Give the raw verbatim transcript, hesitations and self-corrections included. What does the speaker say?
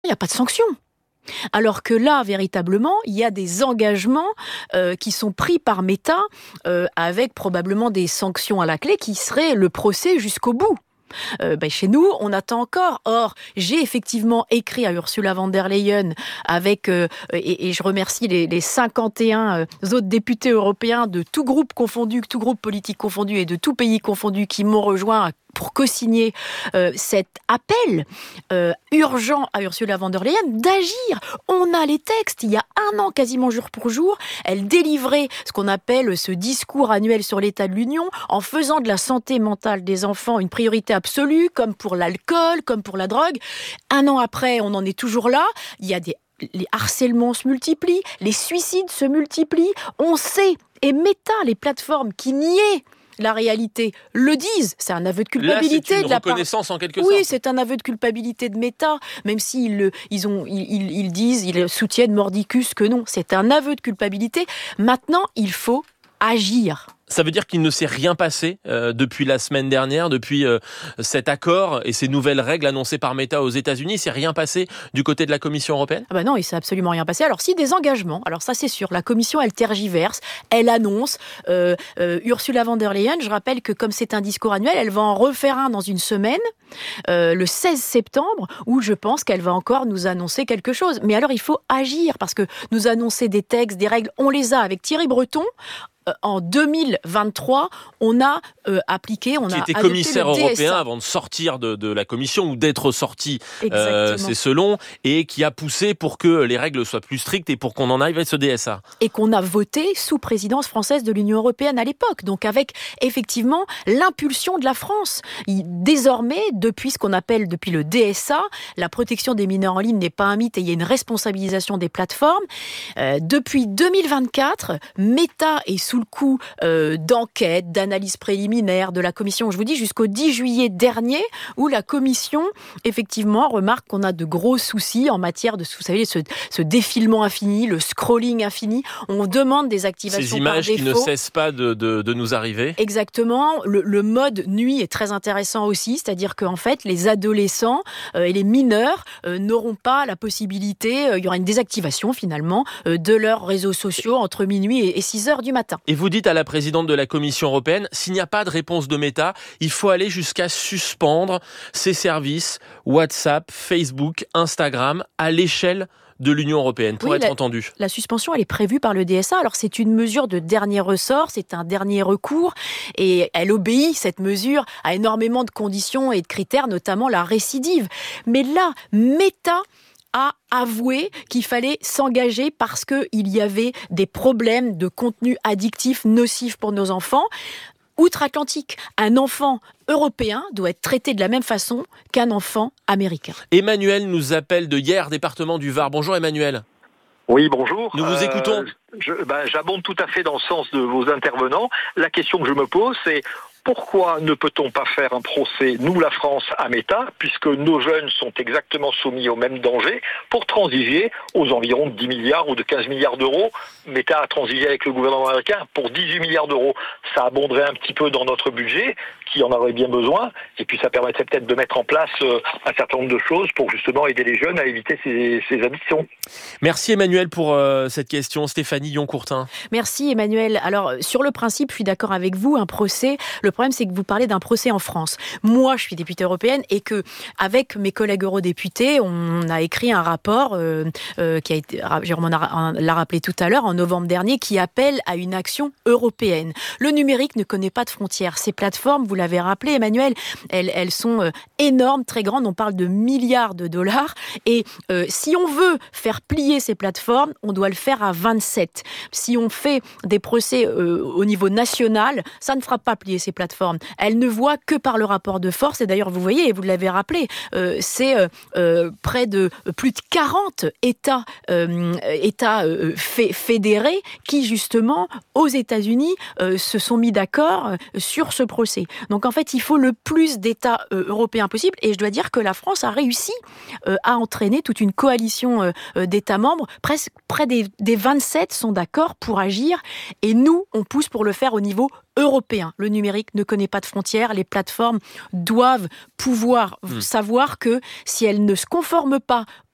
il n'y a pas de sanctions. Alors que là, véritablement, il y a des engagements euh, qui sont pris par Meta euh, avec probablement des sanctions à la clé qui seraient le procès jusqu'au bout. Euh, ben chez nous, on attend encore. Or, j'ai effectivement écrit à Ursula von der Leyen avec, euh, et, et je remercie les, les cinquante et un euh, autres députés européens de tout groupe confondu, tout groupe politique confondu et de tout pays confondu qui m'ont rejoint pour co-signer euh, cet appel euh, urgent à Ursula von der Leyen d'agir. On a les textes. Il y a un an, quasiment jour pour jour, elle délivrait ce qu'on appelle ce discours annuel sur l'état de l'Union en faisant de la santé mentale des enfants une priorité absolue, comme pour l'alcool, comme pour la drogue. Un an après, on en est toujours là. Il y a des les harcèlements se multiplient, les suicides se multiplient. On sait, et Meta, les plateformes qui niaient la réalité le disent, c'est un aveu de culpabilité. Là, c'est une de la reconnaissance part... en quelque oui, sorte. c'est un aveu de culpabilité de Meta, même s'ils ils ont, ils, ils disent, ils soutiennent mordicus que non, c'est un aveu de culpabilité. Maintenant, il faut agir. Ça veut dire qu'il ne s'est rien passé euh, depuis la semaine dernière, depuis euh, cet accord et ces nouvelles règles annoncées par Meta aux États-Unis. Il s'est rien passé du côté de la Commission européenne ? Ah bah non, il s'est absolument rien passé. Alors si, des engagements. Alors ça, c'est sûr. La Commission, elle tergiverse, elle annonce. Euh, euh, Ursula von der Leyen, je rappelle que comme c'est un discours annuel, elle va en refaire un dans une semaine, euh, le seize septembre, où je pense qu'elle va encore nous annoncer quelque chose. Mais alors, il faut agir, parce que nous annoncer des textes, des règles, on les a avec Thierry Breton. En deux mille vingt-trois, on a euh, appliqué, on qui a était adopté commissaire le D S A. européen avant de sortir de, de la commission ou d'être sorti, euh, c'est selon, et qui a poussé pour que les règles soient plus strictes et pour qu'on en arrive à ce D S A. Et qu'on a voté sous présidence française de l'Union européenne à l'époque, donc avec effectivement l'impulsion de la France. Il, désormais, depuis ce qu'on appelle depuis le D S A, la protection des mineurs en ligne n'est pas un mythe et il y a une responsabilisation des plateformes. Euh, depuis deux mille vingt-quatre, Meta est sous le coup euh, d'enquête, d'analyse préliminaire de la Commission, je vous dis, jusqu'au dix juillet dernier, où la Commission, effectivement, remarque qu'on a de gros soucis en matière de, vous savez, ce, ce défilement infini, le scrolling infini. On demande des activations par défaut. Ces images qui ne cessent pas de, de, de nous arriver. Exactement. Le, le mode nuit est très intéressant aussi, c'est-à-dire qu'en fait, les adolescents euh, et les mineurs euh, n'auront pas la possibilité, euh, il y aura une désactivation finalement, euh, de leurs réseaux sociaux entre minuit et, et six heures du matin. Et vous dites à la présidente de la Commission européenne, s'il n'y a pas de réponse de Meta, il faut aller jusqu'à suspendre ces services WhatsApp, Facebook, Instagram à l'échelle de l'Union européenne pour oui, être la, entendue. La suspension, elle est prévue par le D S A. Alors, c'est une mesure de dernier ressort, c'est un dernier recours et elle obéit, cette mesure, à énormément de conditions et de critères, notamment la récidive. Mais là, Meta a avoué qu'il fallait s'engager parce qu'il y avait des problèmes de contenu addictif nocif pour nos enfants. Outre-Atlantique, un enfant européen doit être traité de la même façon qu'un enfant américain. Emmanuel nous appelle de Hyères, département du Var. Bonjour Emmanuel. Oui, bonjour. Nous vous euh, écoutons. Je, ben, j'abonde tout à fait dans le sens de vos intervenants. La question que je me pose, c'est pourquoi ne peut-on pas faire un procès, nous la France, à Meta, puisque nos jeunes sont exactement soumis au même danger, pour transiger aux environs de dix milliards ou de quinze milliards d'euros. Meta a transigé avec le gouvernement américain pour dix-huit milliards d'euros. Ça abonderait un petit peu dans notre budget, qui en aurait bien besoin, et puis ça permettrait peut-être de mettre en place euh, un certain nombre de choses pour justement aider les jeunes à éviter ces, ces addictions. Merci Emmanuel pour euh, cette question. Stéphanie Yon-Courtin. Merci Emmanuel. Alors, sur le principe, je suis d'accord avec vous, un procès, le problème c'est que vous parlez d'un procès en France. Moi, je suis députée européenne et que, avec mes collègues eurodéputés, on a écrit un rapport euh, euh, qui a été, Jérôme l'a rappelé tout à l'heure, en novembre dernier, qui appelle à une action européenne. Le numérique ne connaît pas de frontières. Ces plateformes, vous l'avez rappelé Emmanuel, elles, elles sont euh, énormes, très grandes, on parle de milliards de dollars et euh, si on veut faire plier ces plateformes, on doit le faire à vingt-sept. Si on fait des procès euh, au niveau national, ça ne fera pas plier ces plateformes. Elles ne voient que par le rapport de force et d'ailleurs vous voyez, et vous l'avez rappelé, euh, c'est euh, euh, près de plus de quarante États, euh, États euh, fé- fédérés qui justement aux États-Unis euh, se sont mis d'accord euh, sur ce procès. Donc en fait, il faut le plus d'États euh, européens possible et je dois dire que la France a réussi euh, à entraîner toute une coalition euh, d'États membres. Presque près des, des vingt-sept sont d'accord pour agir et nous, on pousse pour le faire au niveau européen. Le numérique ne connaît pas de frontières. Les plateformes doivent pouvoir mmh. savoir que si elles ne se conforment pas